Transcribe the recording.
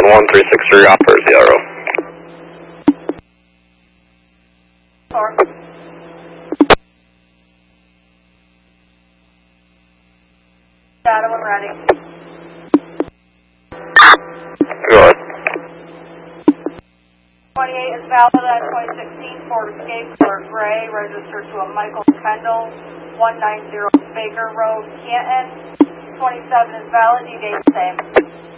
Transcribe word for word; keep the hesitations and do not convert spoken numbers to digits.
one three six three, offer zero. Four. Data when ready. Go ahead. twenty-eight is valid at twenty sixteen Ford Escape, color gray, registered to a Michael Kendall, one ninety Baker Road, Canton. twenty-seven is valid, you date the same.